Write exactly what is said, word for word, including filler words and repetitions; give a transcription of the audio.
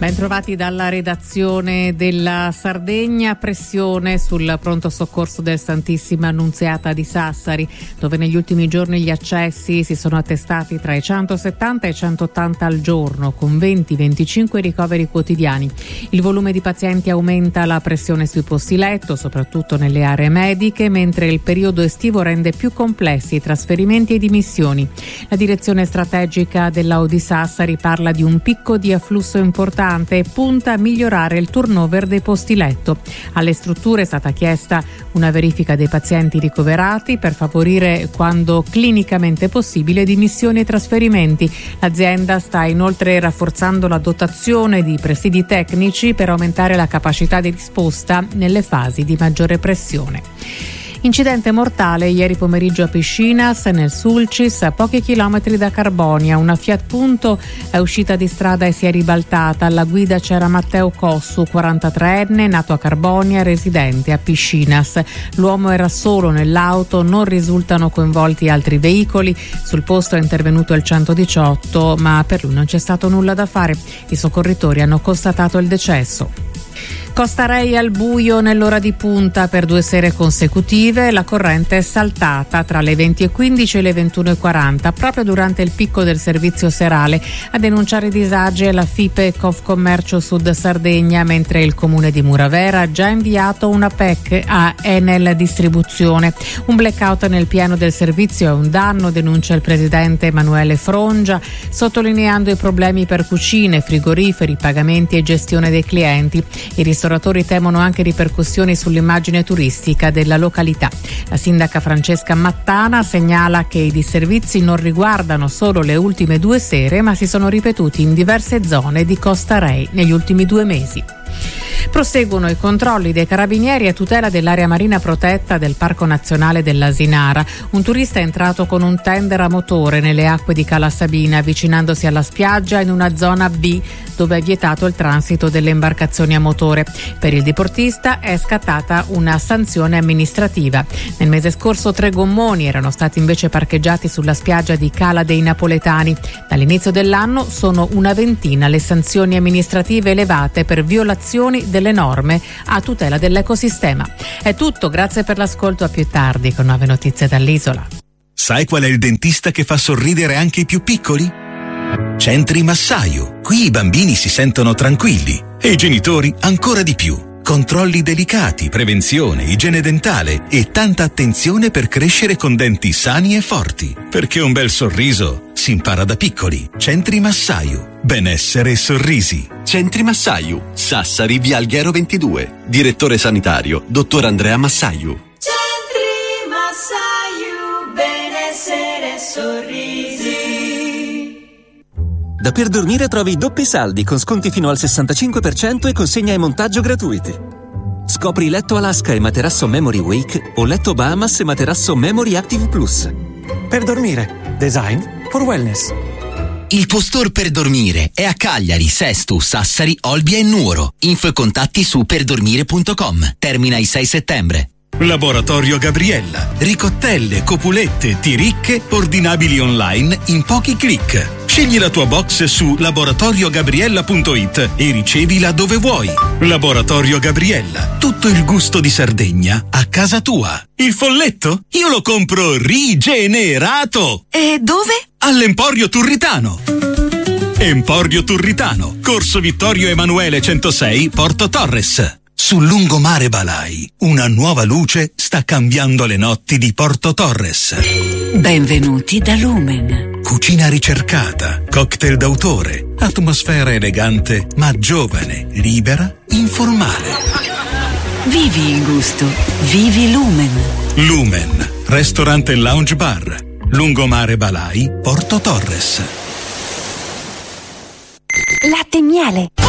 Ben trovati dalla redazione della Sardegna. Pressione sul pronto soccorso del Santissima Annunziata di Sassari, dove negli ultimi giorni gli accessi si sono attestati tra i centosettanta e i centottanta al giorno, con venti venticinque ricoveri quotidiani. Il volume di pazienti aumenta la pressione sui posti letto, soprattutto nelle aree mediche, mentre il periodo estivo rende più complessi i trasferimenti e dimissioni. La direzione strategica dell'A O D I Sassari parla di un picco di afflusso importante e punta a migliorare il turnover dei posti letto. Alle strutture è stata chiesta una verifica dei pazienti ricoverati per favorire, quando clinicamente possibile, dimissioni e trasferimenti. L'azienda sta inoltre rafforzando la dotazione di presidi tecnici per aumentare la capacità di risposta nelle fasi di maggiore pressione. Incidente mortale ieri pomeriggio a Piscinas, nel Sulcis, a pochi chilometri da Carbonia. Una Fiat Punto è uscita di strada e si è ribaltata. Alla guida c'era Matteo Cossu, quarantatreenne, nato a Carbonia, residente a Piscinas. L'uomo era solo nell'auto, non risultano coinvolti altri veicoli. Sul posto è intervenuto il centodiciotto, ma per lui non c'è stato nulla da fare. I soccorritori hanno constatato il decesso. Costa Rei al buio nell'ora di punta per due sere consecutive. La corrente è saltata tra le venti e quindici e le ventuno e quaranta, proprio durante il picco del servizio serale. A denunciare i disagi è la FIPE Confcommercio Sud Sardegna, mentre il comune di Muravera ha già inviato una P E C a Enel Distribuzione. Un blackout nel piano del servizio è un danno, denuncia il presidente Emanuele Frongia, sottolineando i problemi per cucine, frigoriferi, pagamenti e gestione dei clienti. I I ristoratori temono anche ripercussioni sull'immagine turistica della località. La sindaca Francesca Mattana segnala che i disservizi non riguardano solo le ultime due sere, ma si sono ripetuti in diverse zone di Costa Rei negli ultimi due mesi. Proseguono i controlli dei carabinieri a tutela dell'area marina protetta del Parco Nazionale dell'Asinara. Un turista è entrato con un tender a motore nelle acque di Cala Sabina, avvicinandosi alla spiaggia in una zona B dove è vietato il transito delle imbarcazioni a motore. Per il diportista è scattata una sanzione amministrativa. Nel mese scorso tre gommoni erano stati invece parcheggiati sulla spiaggia di Cala dei Napoletani. Dall'inizio dell'anno sono una ventina le sanzioni amministrative elevate per violazioni delle norme a tutela dell'ecosistema. È tutto, grazie per l'ascolto, a più tardi con nuove notizie dall'isola. Sai qual è il dentista che fa sorridere anche i più piccoli? Centri Massaio. Qui i bambini si sentono tranquilli e i genitori ancora di più. Controlli delicati, prevenzione, igiene dentale e tanta attenzione per crescere con denti sani e forti. Perché un bel sorriso si impara da piccoli. Centri Massaio. Benessere e sorrisi. Centri Massaio. Sassari, via Alghero ventidue. Direttore sanitario, dottor Andrea Massaio. Centri Massaio. Benessere e sorrisi. Da Per Dormire trovi doppi saldi con sconti fino al sessantacinque per cento e consegna e montaggio gratuiti. Scopri letto Alaska e materasso Memory Wake o letto Bahamas e materasso Memory Active Plus. Per Dormire. Design for wellness. Il tuo store per dormire è a Cagliari, Sesto, Sassari, Olbia e Nuoro. Info e contatti su perdormire punto com. Termina il sei settembre. Laboratorio Gabriella. Ricottelle, copulette, tiricche, ordinabili online in pochi click. Scegli la tua box su laboratorio gabriella punto it e ricevila dove vuoi. Laboratorio Gabriella. Tutto il gusto di Sardegna a casa tua. Il folletto? Io lo compro rigenerato. E dove? All'Emporio Turritano. Emporio Turritano. Corso Vittorio Emanuele centosei, Porto Torres. Sul lungomare Balai, una nuova luce sta cambiando le notti di Porto Torres. Benvenuti da Lumen. Cucina ricercata, cocktail d'autore, atmosfera elegante ma giovane, libera, informale. Vivi il gusto, vivi Lumen. Lumen, ristorante e lounge bar, lungomare Balai, Porto Torres. Latte e miele.